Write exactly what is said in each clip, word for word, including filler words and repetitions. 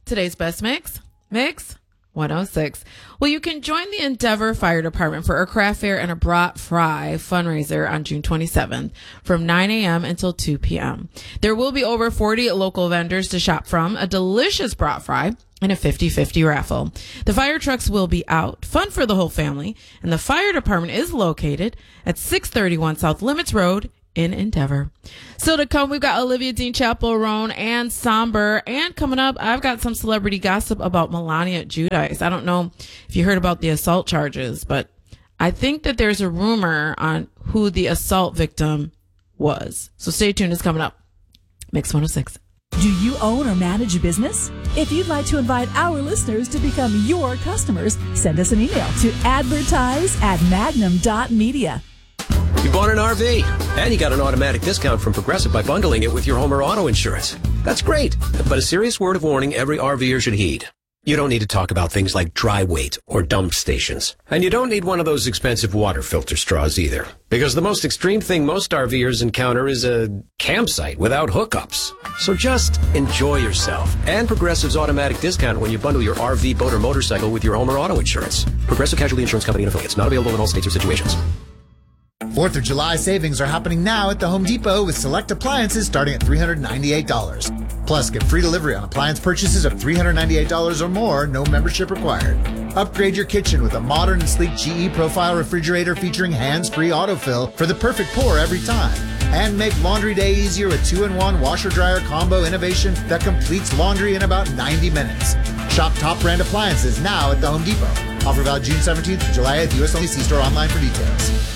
Today's best mix, Mix one oh six. Well, you can join the Endeavor Fire Department for a craft fair and a brat fry fundraiser on June twenty-seventh from nine a.m. until two p.m. There will be over forty local vendors to shop from, a delicious brat fry, and a fifty-fifty raffle. The fire trucks will be out. Fun for the whole family. And the fire department is located at six thirty-one South Limits Road in Endeavor. Still to come, we've got Olivia Dean Chaperone and Somber. And coming up, I've got some celebrity gossip about Melania Giudice. I don't know if you heard about the assault charges, but I think that there's a rumor on who the assault victim was. So stay tuned. It's coming up. Mix one oh six. Do you own or manage a business? If you'd like to invite our listeners to become your customers, send us an email to advertise at magnum dot media. You bought an R V, and you got an automatic discount from Progressive by bundling it with your home or auto insurance. That's great, but a serious word of warning every RVer should heed. You don't need to talk about things like dry weight or dump stations. And you don't need one of those expensive water filter straws either. Because the most extreme thing most RVers encounter is a campsite without hookups. So just enjoy yourself and Progressive's automatic discount when you bundle your R V, boat, or motorcycle with your home or auto insurance. Progressive Casualty Insurance Company and affiliates. Not available in all states or situations. fourth of July savings are happening now at the Home Depot with select appliances starting at three hundred ninety-eight dollars. Plus, get free delivery on appliance purchases of three hundred ninety-eight dollars or more, no membership required. Upgrade your kitchen with a modern and sleek G E Profile refrigerator featuring hands-free autofill for the perfect pour every time. And make laundry day easier with two in one washer-dryer combo innovation that completes laundry in about ninety minutes. Shop top brand appliances now at the Home Depot. Offer valid June seventeenth to July eighth. U S only. See store online for details.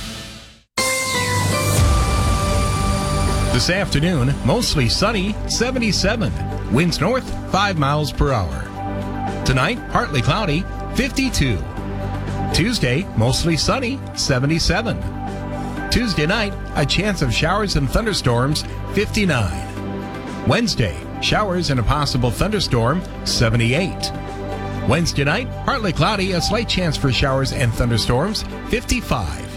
This afternoon, mostly sunny, seventy-seven. Winds north, five miles per hour. Tonight, partly cloudy, fifty-two. Tuesday, mostly sunny, seventy-seven. Tuesday night, a chance of showers and thunderstorms, fifty-nine. Wednesday, showers and a possible thunderstorm, seventy-eight. Wednesday night, partly cloudy, a slight chance for showers and thunderstorms, fifty-five.